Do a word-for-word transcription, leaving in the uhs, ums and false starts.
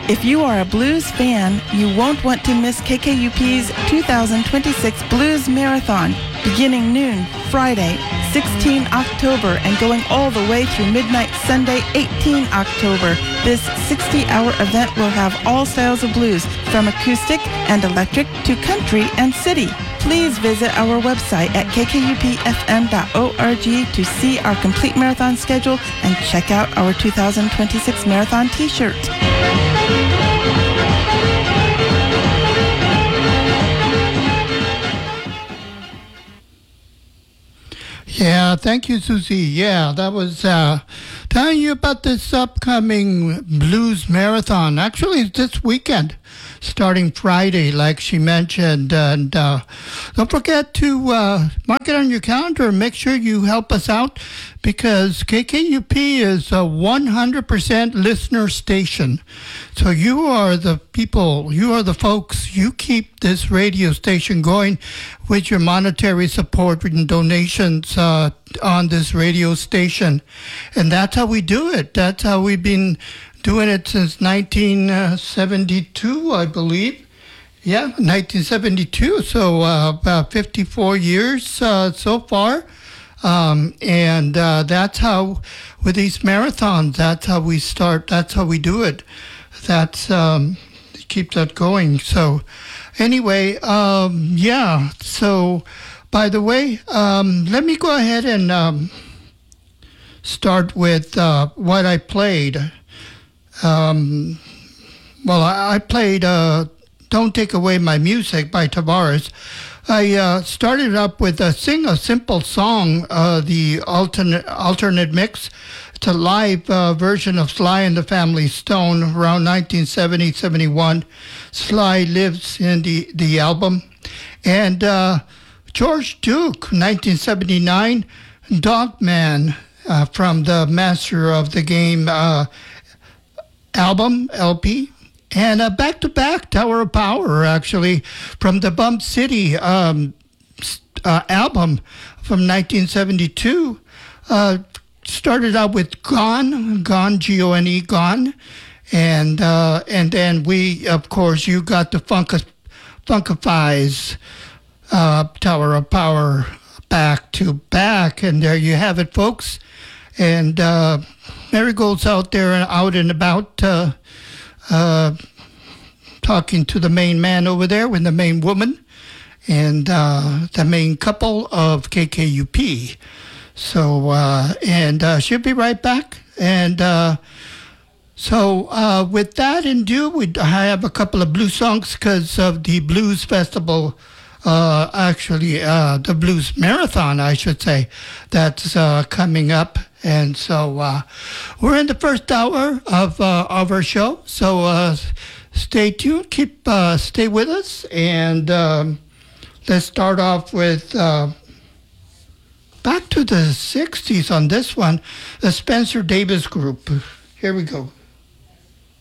If you are a blues fan, you won't want to miss K K U P's two thousand twenty-six Blues Marathon, beginning noon Friday, sixteenth October, and going all the way through midnight Sunday, eighteenth October. This sixty-hour event will have all styles of blues, from acoustic and electric to country and city. Please visit our website at k k u p f m dot org to see our complete marathon schedule and check out our two thousand twenty-six marathon t-shirt. Yeah, thank you, Susie. Yeah, that was uh, telling you about this upcoming blues marathon. Actually, it's this weekend, starting Friday, like she mentioned. And uh, don't forget to uh, mark it on your calendar and make sure you help us out, because K K U P is a one hundred percent listener station. So you are the people, you are the folks, you keep this radio station going with your monetary support and donations uh, on this radio station. And that's how we do it. That's how we've been doing it since nineteen seventy-two, I believe. Yeah, nineteen seventy-two. So uh, about fifty-four years uh, so far. Um, and uh, that's how, with these marathons, that's how we start. That's how we do it. That's um, keep that going. So anyway, um, yeah. So by the way, um, let me go ahead and um, start with uh, what I played. Um, well, I, I played uh, "Don't Take Away My Music" by Tavares. I uh, started up with uh, Sing a Simple Song, uh, the alternate alternate mix. It's a live uh, version of Sly and the Family Stone around nineteen seventy, seventy-one. Sly lives in the, the album. And uh, George Duke, nineteen seventy-nine, Dogman uh, from the Master of the Game uh, album, L P. And uh, back-to-back, Tower of Power, actually, from the Bump City um, uh, album from nineteen seventy-two. Uh, started out with Gone, Gone, G O N E, Gone. And uh, and then we, of course, you got the Funk Funkifies uh, Tower of Power back to back. And there you have it, folks. And uh, Marigold's out there and out and about uh, uh, talking to the main man over there with the main woman and uh, the main couple of K K U P. So, uh, and uh, she'll be right back. And uh, so uh, with that in due, we I have a couple of blues songs because of the Blues Festival, uh, actually uh, the Blues Marathon, I should say, that's uh, coming up. And so uh, we're in the first hour of, uh, of our show. So uh, stay tuned, keep uh, stay with us. And um, let's start off with... Uh, Back to the sixties on this one, the Spencer Davis Group. Here we go.